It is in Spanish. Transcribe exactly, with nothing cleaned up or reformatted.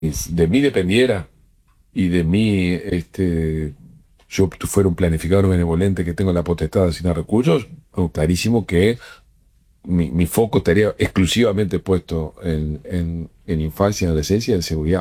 de mí dependiera y de mí este, yo fuera un planificador benevolente que tengo la potestad de asignar recursos, tengo clarísimo que mi, mi foco estaría exclusivamente puesto en, en, en infancia y adolescencia y en seguridad.